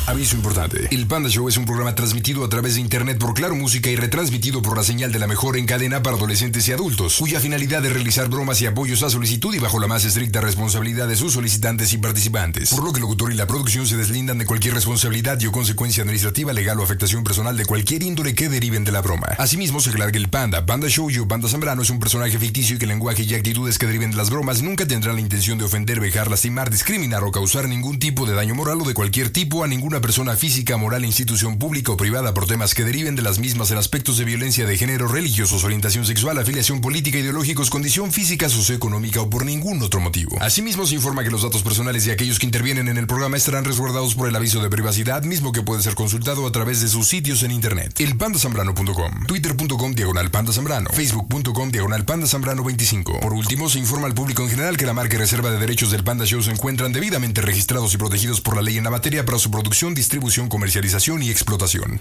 Aviso importante. El Panda Show es un programa transmitido a través de internet por Claro Música y retransmitido por la señal de la mejor en cadena para adolescentes y adultos, cuya finalidad es realizar bromas y apoyos a solicitud y bajo la más estricta responsabilidad de sus solicitantes y participantes. Por lo que el locutor y la producción se deslindan de cualquier responsabilidad y o consecuencia administrativa, legal o afectación personal de cualquier índole que deriven de la broma. Asimismo, se aclara que el Panda Show y Panda Zambrano es un personaje ficticio y que el lenguaje y actitudes que deriven de las bromas nunca tendrán la intención de ofender, vejar, lastimar, discriminar o causar ningún tipo de daño moral o de cualquier tipo a ninguna persona física, moral, institución pública o privada por temas que deriven de las mismas en aspectos de violencia de género, religiosos, orientación sexual, afiliación política, ideológicos, condición física, socioeconómica o por ningún otro motivo. Asimismo, se informa que los datos personales de aquellos que intervienen en el programa estarán resguardados por el aviso de privacidad, mismo que puede ser consultado a través de sus sitios en internet. elpandasambrano.com, twitter.com/pandazambrano, facebook.com/pandazambrano25. Por último, se informa al público en general que la marca y reserva de derechos del Panda Show se encuentran debidamente registrados y protegidos por la ley en la materia para su producción, distribución, comercialización y explotación.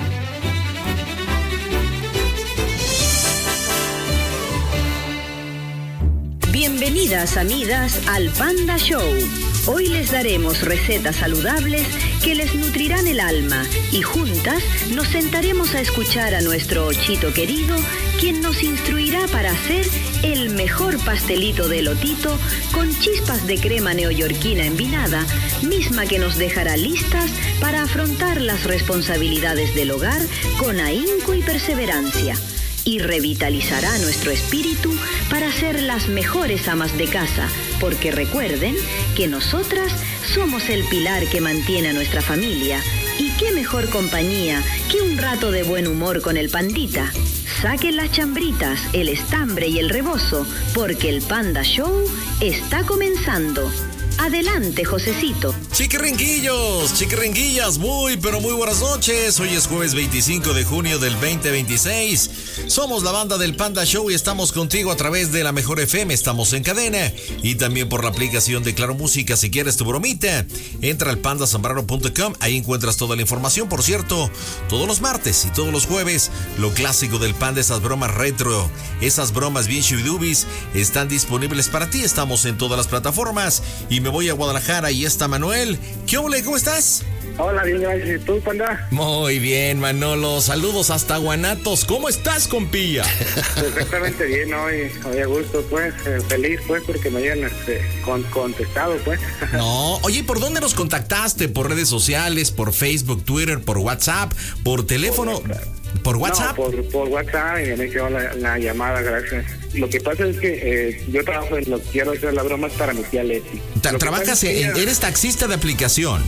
Bienvenidas amigas al Panda Show. Hoy les daremos recetas saludables que les nutrirán el alma y juntas nos sentaremos a escuchar a nuestro Ochito querido, quien nos instruirá para hacer el mejor pastelito de elotito con chispas de crema neoyorquina envinada, misma que nos dejará listas para afrontar las responsabilidades del hogar con ahínco y perseverancia. Y revitalizará nuestro espíritu para ser las mejores amas de casa, porque recuerden que nosotras somos el pilar que mantiene a nuestra familia. Y qué mejor compañía que un rato de buen humor con el pandita. Saquen las chambritas, el estambre y el rebozo, porque el Panda Show está comenzando. Adelante, Josecito. Chiquiringuillos, chiquiringuillas, muy buenas noches. Hoy es jueves 25 de junio del 2026. Somos la banda del Panda Show y estamos contigo a través de la Mejor FM. Estamos en cadena y también por la aplicación de Claro Música. Si quieres tu bromita, entra al pandazambrano.com. Ahí encuentras toda la información. Por cierto, todos los martes y todos los jueves, lo clásico del Panda, esas bromas retro, esas bromas bien shubidubis, están disponibles para ti. Estamos en todas las plataformas y me voy a Guadalajara y está Manuel. ¿Qué ole? ¿Cómo estás? Hola, bien, gracias. ¿Y tú, Panda? Muy bien, Manolo. Saludos hasta Guanatos. ¿Cómo estás, compilla? Perfectamente bien, hoy a gusto, pues. Feliz, pues, porque me hayan contestado, pues. No, oye, ¿por dónde nos contactaste? ¿Por redes sociales? ¿Por Facebook, Twitter, por WhatsApp? ¿Por teléfono? ¿Por WhatsApp? No, por WhatsApp y me quedó la llamada, gracias. Lo que pasa es que yo trabajo en lo que quiero hacer las bromas para mi tía Leti. ¿Trabajas eres taxista de aplicación?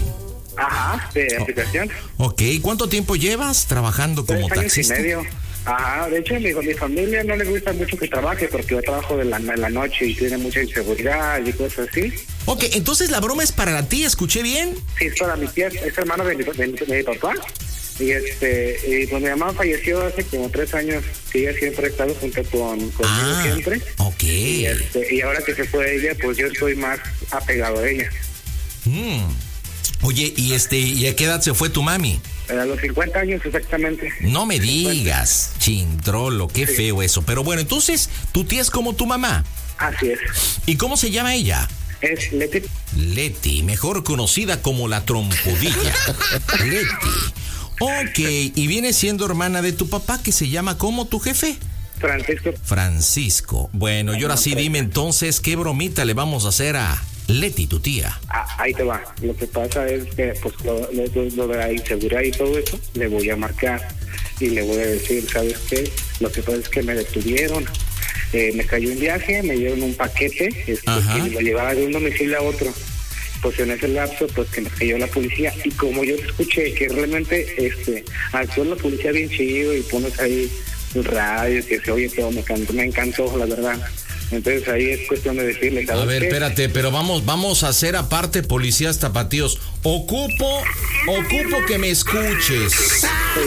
Ajá, de aplicación. Ok, ¿cuánto tiempo llevas trabajando como 3 años taxista? y medio. Ajá, de hecho mi familia no le gusta mucho que trabaje porque yo trabajo en la noche y tiene mucha inseguridad y cosas así. Ok, entonces la broma es para la tía, ¿escuché bien? Sí, es para mi tía, es hermano de mi papá. Y pues mi mamá falleció hace como 3 años, que ella siempre ha estado junto conmigo siempre. Ok. Y ahora que se fue ella, pues yo estoy más apegado a ella. Oye, ¿y a qué edad se fue tu mami? A los 50 años exactamente. No me digas, chintrolo, qué sí. Feo eso. Pero bueno, entonces, ¿tu tía es como tu mamá? Así es. ¿Y cómo se llama ella? Es Leti. Leti, mejor conocida como la trompudilla. Leti. Ok, y viene siendo hermana de tu papá, que se llama ¿cómo tu jefe? Francisco. Bueno, y ahora sí dime entonces, ¿qué bromita le vamos a hacer a Leti, tu tía? Ahí te va. Lo que pasa es que pues lo de la inseguridad y todo eso, le voy a marcar y le voy a decir, ¿sabes qué? Lo que pasa es que me detuvieron. Me cayó un viaje, me dieron un paquete que lo llevaba de un domicilio a otro. Pues en ese lapso, pues que me cayó la policía. Y como yo escuché que realmente actuó la policía bien chido y pones ahí el radio, que se oye todo, me encantó, la verdad. Entonces ahí es cuestión de decirle, a ver, espérate, pero vamos a hacer aparte, policías tapatíos. Ocupo que me escuches.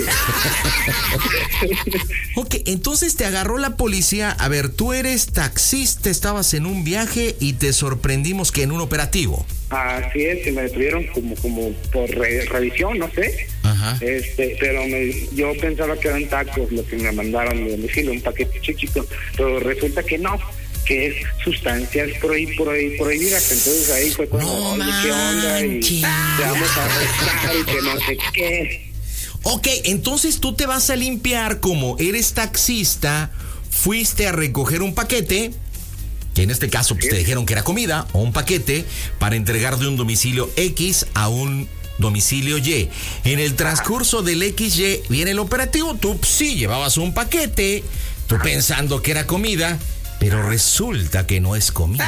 Ok, entonces te agarró la policía. A ver, tú eres taxista, estabas en un viaje y te sorprendimos que en un operativo. Así es, y me detuvieron como por revisión, no sé. Ajá. Pero yo pensaba que eran tacos lo que me mandaron de domicilio, un paquete chiquito, pero resulta que no. que es sustancias prohibidas. Entonces ahí fue cuando, ¿qué onda? Y te vamos a arrestar y que no sé qué. Ok, entonces tú te vas a limpiar como eres taxista, fuiste a recoger un paquete, que en este caso pues, te dijeron que era comida, o un paquete para entregar de un domicilio X a un domicilio Y. En el transcurso del XY viene el operativo, tú sí llevabas un paquete, tú pensando que era comida, pero resulta que no es comida.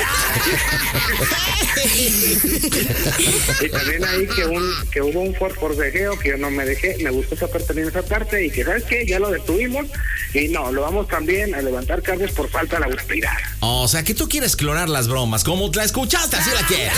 Y también ahí que hubo un forcejeo que yo no me dejé, me gustó esa parte en esa parte, y que ¿sabes qué? Ya lo detuvimos y no, lo vamos también a levantar cargos por falta de autoridad. O sea, que tú quieres clonar las bromas, como la escuchaste, así la quieres.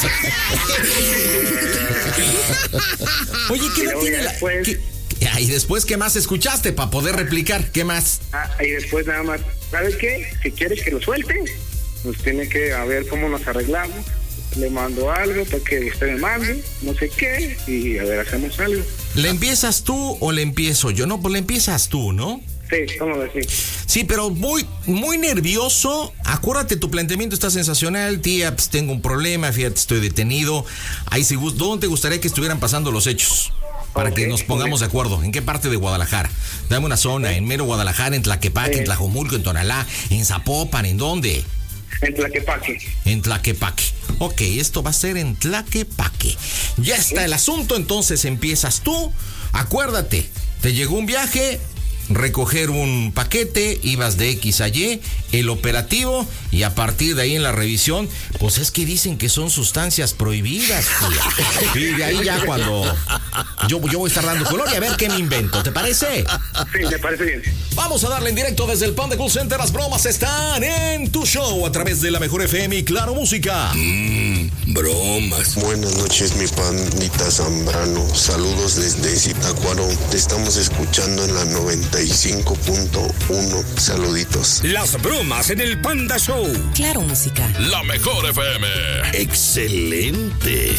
Oye, ¿qué no tiene la...? Y después, ¿qué más escuchaste para poder replicar? ¿Qué más? Y después nada más, ¿sabes qué? Si quieres que lo suelte, pues tiene que a ver cómo nos arreglamos. Le mando algo para que usted me mande, no sé qué, y a ver, hacemos algo. ¿Le empiezas tú o le empiezo yo? No, pues le empiezas tú, ¿no? Sí, ¿cómo decir? Sí, pero muy nervioso. Acuérdate, tu planteamiento está sensacional. Tía, pues tengo un problema, fíjate, estoy detenido. Ahí sí, ¿dónde te gustaría que estuvieran pasando los hechos? Para que nos pongamos de acuerdo. ¿En qué parte de Guadalajara? Dame una zona, en mero Guadalajara, en Tlaquepaque, en Tlajomulco, en Tonalá, en Zapopan, ¿en dónde? En Tlaquepaque. En Tlaquepaque. Ok, esto va a ser en Tlaquepaque. Ya está el asunto, entonces empiezas tú. Acuérdate, te llegó un viaje, recoger un paquete, ibas de X a Y, el operativo, y a partir de ahí en la revisión, pues es que dicen que son sustancias prohibidas, tía. Y de ahí ya cuando yo voy a estar dando color y a ver qué me invento, ¿te parece? Sí, me parece bien. Vamos a darle en directo desde el Panda Cool Center. Las bromas están en tu show a través de la mejor FM y Claro Música. Bromas. Buenas noches, mi pandita Zambrano. Saludos desde Zitácuaro. Te estamos escuchando en la 95.1. Saluditos. Las bromas en el Panda Show. Claro Música. La mejor FM. Excelente.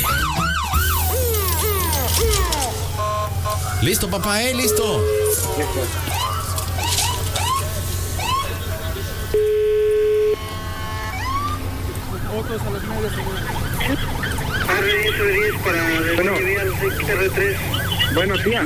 ¿Listo, papá? ¿Listo? Bueno, tía.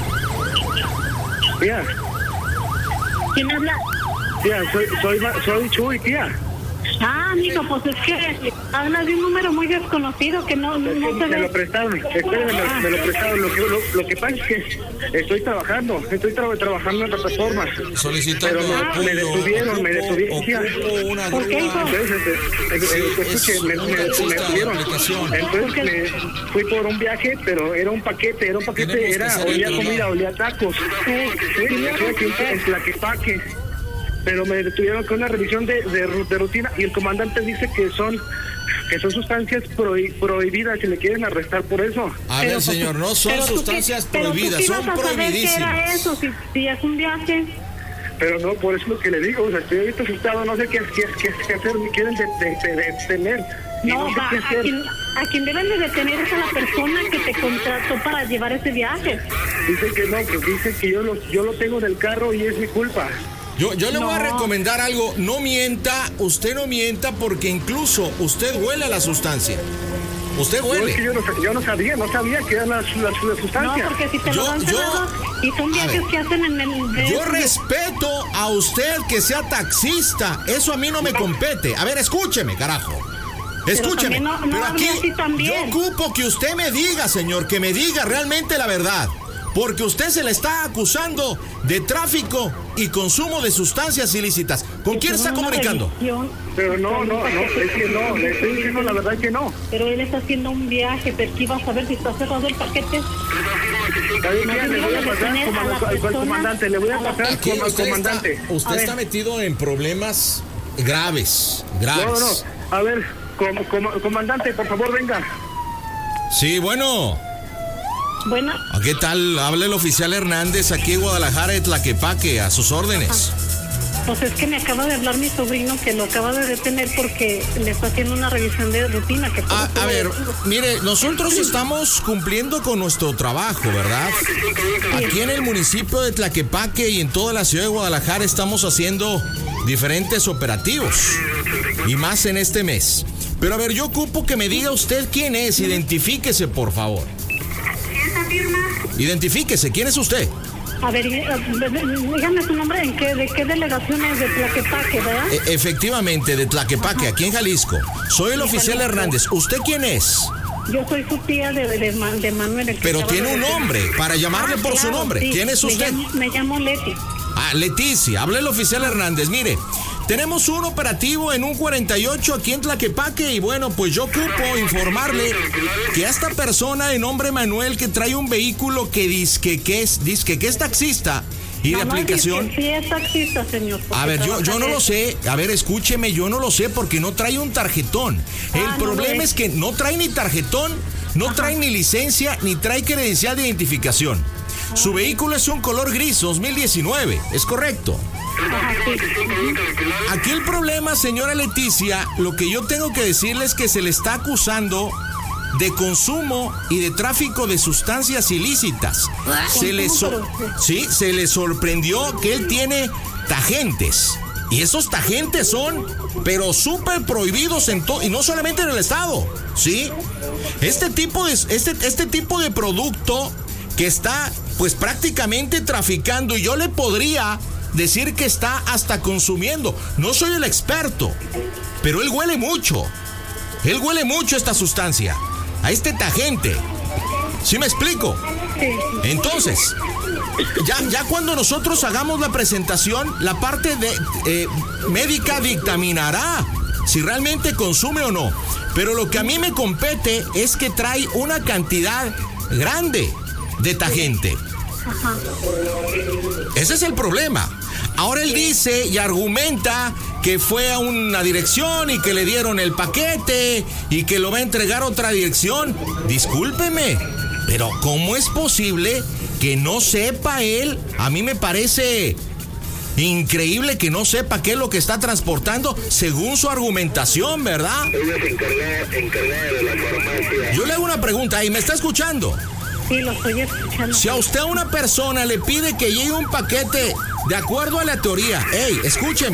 Tía. ¿Quién habla? Tía, soy Chuy, tía. Amigo, pues es que hablas de un número muy desconocido que no se ve. Me lo prestaron, espérenme, me lo prestaron. Lo que pasa es que estoy trabajando en plataformas. Solicitando pero me detuvieron, tía. ¿Por qué, hijo? Entonces, escuche, me detuvieron. Entonces me fui por un viaje, pero era un paquete, olía comida, olía tacos. Fui aquí en Tlaquepaque. Pero me detuvieron con una revisión de rutina y el comandante dice que son sustancias prohibidas y le quieren arrestar por eso. A ver, señor, no son sustancias prohibidas, son prohibidísimas. ¿Qué era eso? Si es un viaje. Pero no, por eso es lo que le digo, o sea, estoy ahorita asustado, no sé qué hacer, me quieren detener. No, a quien deben de detener es a la persona que te contrató para llevar ese viaje. Dicen que no, pues dicen que yo lo tengo en el carro y es mi culpa. Yo le voy a recomendar algo, usted no mienta porque incluso usted huele a la sustancia. Usted huele. Yo no sabía que eran las sustancias. No, porque si te lo dan cerrado y son viajes que hacen en el... Yo respeto a usted que sea taxista, eso a mí no me compete. A ver, escúcheme, carajo. Escúcheme, pero aquí yo ocupo que usted me diga, señor, que me diga realmente la verdad. Porque usted se le está acusando de tráfico y consumo de sustancias ilícitas. ¿Con quién está comunicando? Pero no, es que no, le estoy diciendo la verdad que no. Pero él está haciendo un viaje, pero aquí vas a ver si está cerrado el paquete. Le voy a pasar al comandante, le voy a pasar al comandante. Usted está metido en problemas graves. No, a ver, comandante, por favor, venga. Sí, bueno. Bueno. ¿Qué tal? Habla el oficial Hernández aquí en Guadalajara de Tlaquepaque, a sus órdenes. Pues es que me acaba de hablar mi sobrino que lo acaba de detener porque le está haciendo una revisión de rutina. A ver, mire, nosotros estamos cumpliendo con nuestro trabajo, ¿verdad? Aquí en el municipio de Tlaquepaque y en toda la ciudad de Guadalajara estamos haciendo diferentes operativos, y más en este mes. Pero a ver, yo ocupo que me diga usted quién es, identifíquese, por favor. ¿Esa firma? Identifíquese, ¿quién es usted? A ver, dígame su nombre, ¿de qué delegación es? De Tlaquepaque, ¿verdad? Efectivamente, de Tlaquepaque, aquí en Jalisco. Soy el oficial Hernández. ¿Usted quién es? Yo soy su tía de Manuel. Pero tiene un nombre, para llamarle por su nombre. Sí. ¿Quién es usted? Me llamo Leti. Ah, Leticia, habla el oficial Hernández. Mire, tenemos un operativo en un 48 aquí en Tlaquepaque y bueno, pues yo ocupo informarle que a esta persona de nombre Manuel que trae un vehículo que dice que es taxista y de aplicación. Sí es taxista, señor. A ver, yo no lo sé. A ver, escúcheme, yo no lo sé porque no trae un tarjetón. El problema es que no trae ni tarjetón, no trae ni licencia, ni trae credencial de identificación. Su vehículo es un color gris 2019, ¿es correcto? Aquí el problema, señora Leticia, lo que yo tengo que decirle es que se le está acusando de consumo y de tráfico de sustancias ilícitas. Se le sorprendió que él tiene tagentes. Y esos tagentes son, pero súper prohibidos y no solamente en el estado, ¿sí? Este tipo de producto que está, pues prácticamente traficando, y yo le podría decir que está hasta consumiendo. No soy el experto, pero él huele mucho. Él huele mucho esta sustancia, a este tagente. ¿Sí me explico? Entonces, ya cuando nosotros hagamos la presentación, la parte de médica dictaminará si realmente consume o no. Pero lo que a mí me compete es que trae una cantidad grande de tagente. Ajá. Ese es el problema. Ahora él dice y argumenta que fue a una dirección y que le dieron el paquete y que lo va a entregar a otra dirección. Discúlpeme, pero ¿cómo es posible que no sepa él? A mí me parece increíble que no sepa qué es lo que está transportando según su argumentación, ¿verdad? Ella es encargada de la farmacia. Yo le hago una pregunta, ¿y me está escuchando? Sí, lo estoy escuchando. Si a usted a una persona le pide que lleve un paquete de acuerdo a la teoría, escúcheme,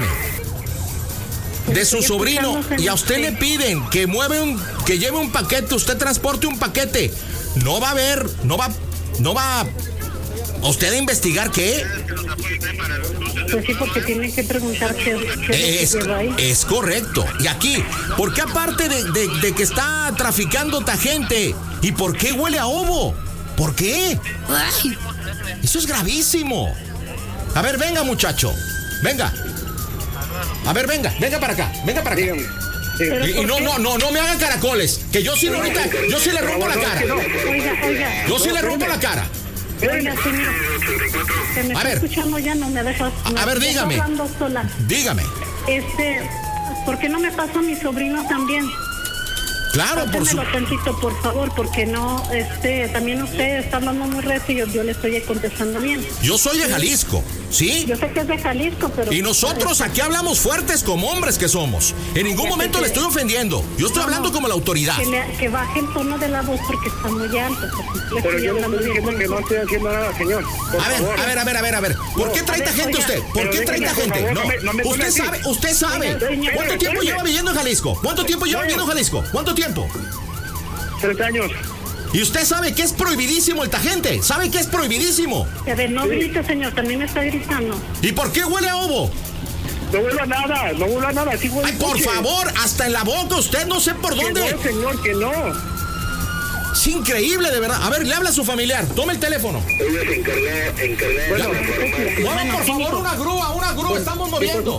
de su sobrino, y a usted le piden que lleve un paquete, usted transporte un paquete, no va a usted a investigar qué. Pues sí, porque tienen que preguntar qué es correcto. Y aquí, ¿por qué aparte de que está traficando gente? ¿Y por qué huele a ovo? ¿Por qué? Ay, eso es gravísimo. A ver, venga, muchacho. Venga. A ver, venga para acá. Venga para acá. Y no me hagan caracoles. Que yo sí le rompo la cara. Oiga. Yo sí le rompo la cara. Oiga, señor. Que me está escuchando ya, no me dejas. A ver, dígame. Sola. Dígame. ¿Por qué no me pasa a mi sobrino también? Claro, por supuesto. Tantito, por favor, porque no, también usted está hablando muy recio y yo le estoy contestando bien. Yo soy de Jalisco, ¿sí? Yo sé que es de Jalisco, pero... Y nosotros aquí hablamos fuertes como hombres que somos. En ningún momento le estoy ofendiendo. Yo estoy hablando como la autoridad. Que baje el tono de la voz porque está muy alto. Pero yo le estoy diciendo que no estoy haciendo nada, señor. A ver. ¿Por qué trae gente usted? ¿Por qué trae gente? No. Usted sabe. ¿Cuánto tiempo lleva viviendo en Jalisco? ¿Cuánto tiempo? 3 años. Y usted sabe que es prohibidísimo el tagente. ¿Sabe que es prohibidísimo? A ver, no grite, señor, también me está gritando. ¿Y por qué huele a ovo? No huele a nada, sí huele. Ay, por favor, hasta en la boca, usted no sé por dónde. Que no, señor, que no. Es increíble, de verdad. A ver, le habla a su familiar, tome el teléfono. Ella es encargada. Muevan, por favor, una grúa, estamos moviendo.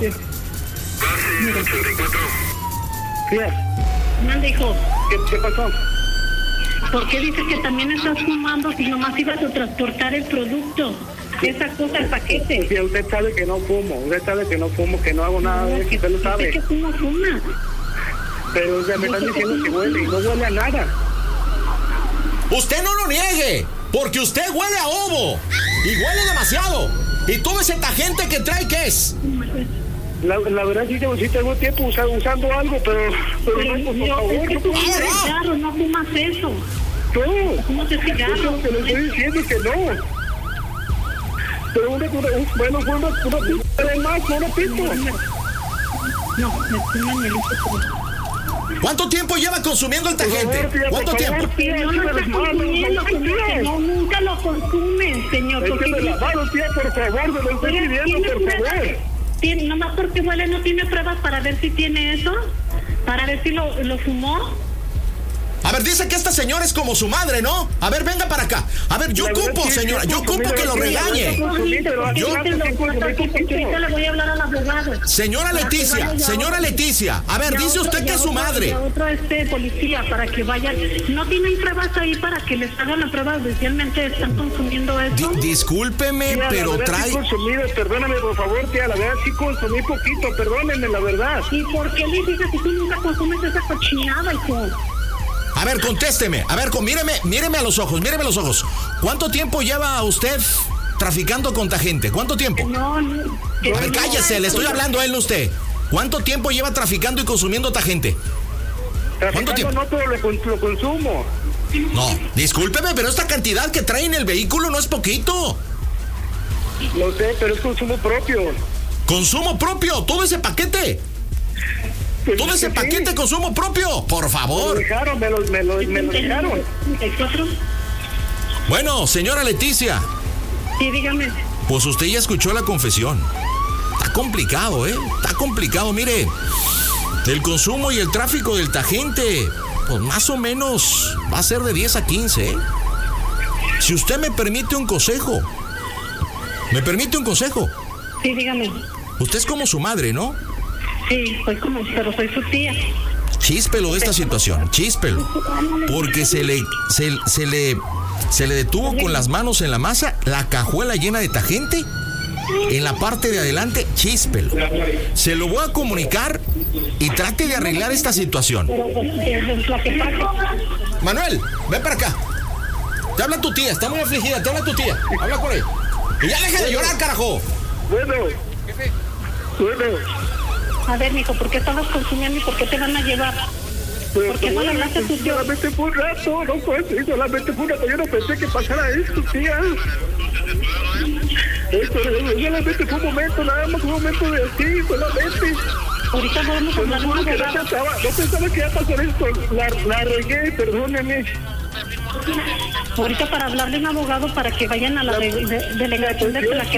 Mande, hijo. ¿Qué pasó? ¿Por qué dices que también estás fumando si nomás ibas a transportar el producto? Esa cosa, el paquete. Sí, usted sabe que no fumo, que no hago nada de eso, usted lo sabe. Usted que no fuma. Pero ya me están diciendo que huele y no huele a nada. Usted no lo niegue, porque usted huele a ovo. Y huele demasiado. Y todo ese tagente que trae, ¿qué es? La verdad sí tengo tiempo usando algo, pero no, por favor. Es que tú fumas cigarros, no fumas eso. No. ¿Fumas el cigarro? Te lo estoy diciendo que no. Pero una pista más, una pista. No, me fuman el hijo. ¿Cuánto tiempo lleva consumiendo el Tajente? ¿Cuánto tiempo? No lo está consumiendo, señor. No, nunca lo consume, señor. Écheme la mano, tía, por favor, me lo estoy pidiendo, por favor. Nomás porque huele, ¿no tiene pruebas para ver si tiene eso? ¿Para ver si lo fumó? A ver, dice que esta señora es como su madre, ¿no? A ver, venga para acá. A ver, yo ocupo, señora, yo ocupo que lo regañe. Ahorita le voy a hablar al abogado. Señora Leticia, a ver, dice usted que es su madre. Otro policía para que vayan. ¿No tienen pruebas ahí para que les hagan la prueba? Oficialmente están consumiendo eso. Discúlpeme, tía, pero trae. Sí consumido, perdóname, por favor, tía, la verdad sí consumí poquito, perdónenme, la verdad. ¿Y por qué le dices que tú nunca consumes esa cochinada, hijo? A ver, contésteme. A ver, míreme a los ojos, ¿Cuánto tiempo lleva usted traficando con Tajente? ¿Cuánto tiempo? No. A ver, cállese, le estoy hablando a él, no usted. ¿Cuánto tiempo lleva traficando y consumiendo Tajente? ¿Cuánto tiempo? No todo lo consumo. No, discúlpeme, pero esta cantidad que trae en el vehículo no es poquito. Lo sé, pero es consumo propio. ¿Consumo propio? ¿Todo ese paquete? Pues ¿Todo ese paquete consumo propio? Por favor. Me lo dejaron. Bueno, señora Leticia. Sí, dígame. Pues usted ya escuchó la confesión. Está complicado, Está complicado, mire. El consumo y el tráfico del Tajente, pues más o menos va a ser de 10 a 15, Si usted me permite un consejo. Sí, dígame. Usted es como su madre, ¿no? Sí, pero soy su tía. Chíspelo de esta situación, chíspelo. Porque se le detuvo con las manos en la masa, la cajuela llena de Tajente. En la parte de adelante, chíspelo. Se lo voy a comunicar y trate de arreglar esta situación. Manuel, ven para acá. Te habla tu tía, está muy afligida, te habla tu tía. Habla con él. Y ya deja de llorar, carajo. Bueno. A ver, mijo, ¿por qué estabas consumiendo y por qué te van a llevar? ¿Por qué no le hablaste a tu tío? Solamente fue un rato, no fue así, solamente fue un rato. Yo no pensé que pasara esto, tía. Esto solamente fue un momento, nada más un momento de así, solamente. Ahorita vamos a hablar de un abogado. No pensaba que iba a pasar esto, la regué, perdóneme. Ahorita para hablar de un abogado para que vayan a la delegación de la que